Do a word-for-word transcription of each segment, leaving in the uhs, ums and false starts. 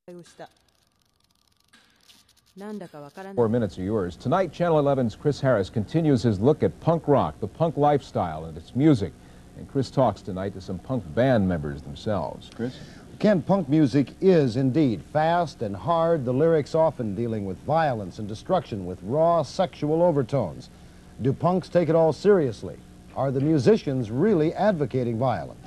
Four minutes are yours. Tonight, Channel eleven's Chris Harris continues his look at punk rock, the punk lifestyle, and its music. And Chris talks tonight to some punk band members themselves. Chris? Ken, punk music is indeed fast and hard, the lyrics often dealing with violence and destruction with raw sexual overtones. Do punks take it all seriously? Are the musicians really advocating violence?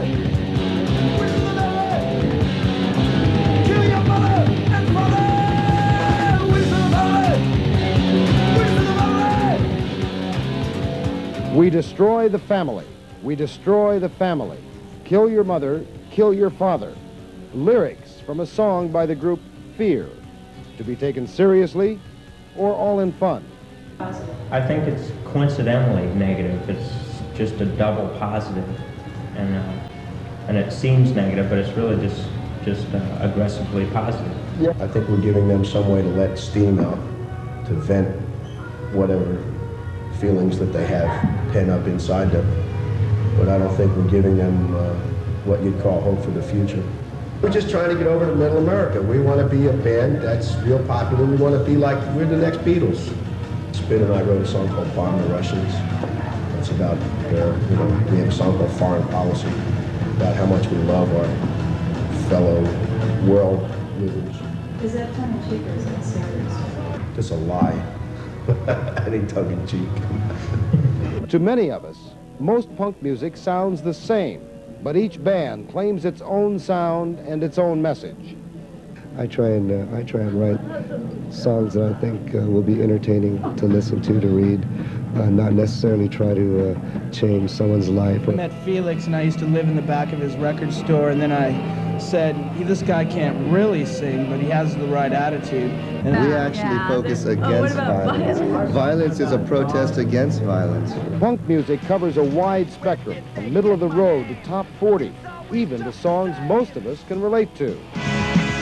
We destroy the family. We destroy the family. Kill your mother, kill your father. Lyrics from a song by the group Fear. To be taken seriously or all in fun? I think it's coincidentally negative. It's just a double positive. And, uh, and it seems negative, but it's really just, just uh, aggressively positive. Yeah. I think we're giving them some way to let steam out, to vent whatever feelings that they have pent up inside them. But I don't think we're giving them uh, what you'd call hope for the future. We're just trying to get over to middle America. We want to be a band that's real popular. We want to be like, we're the next Beatles. Spin and I wrote a song called Bomb the Russians. It's about their, you know, we have a song called Foreign Policy, about how much we love our fellow world livers. Is that tongue in cheek or is that serious? Just a lie. I think tongue in cheek. To many of us, most punk music sounds the same, but each band claims its own sound and its own message. I try and uh, I try and write songs that I think uh, will be entertaining to listen to, to read, uh, not necessarily try to uh, change someone's life. I met Felix and I used to live in the back of his record store, and then I said, this guy can't really sing, but he has the right attitude. And we actually yeah, focus oh, against violence. violence. Violence is a protest against violence. Punk music covers a wide spectrum, from middle of the road to top forty, even to songs most of us can relate to.